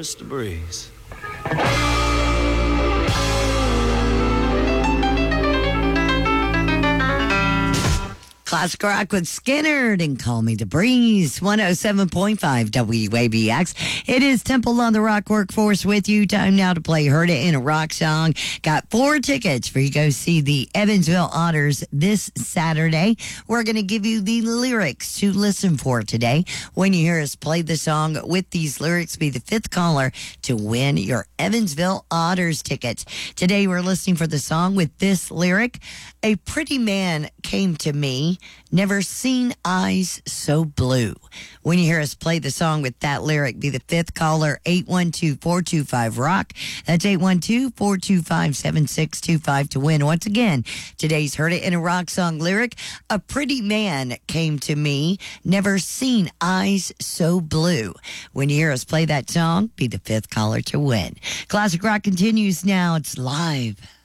Mr. Breeze. Classic rock with Skinner and Call Me the Breeze, 107.5 WABX. It is Temple on the Rock Workforce with you. Time now to play Heard It in a Rock Song. Got 4 tickets for you to go see the Evansville Otters this Saturday. We're going to give you the lyrics to listen for today. When you hear us play the song with these lyrics, be the 5th caller to win your Evansville Otters tickets. Today we're listening for the song with this lyric. A pretty man came to me, never seen eyes so blue. When you hear us play the song with that lyric, be the 5th caller, 812-425-ROCK. That's 812-425-7625 to win. Once again, today's Heard It in a Rock Song lyric. A pretty man came to me, never seen eyes so blue. When you hear us play that song, be the 5th caller to win. Classic Rock continues now. It's live.